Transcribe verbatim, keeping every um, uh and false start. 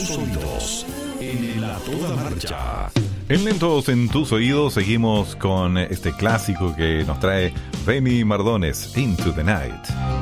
tus oídos. En el A Toda Marcha. En Lentos en tus oídos seguimos con este clásico que nos trae Benny Mardones, Into the Night.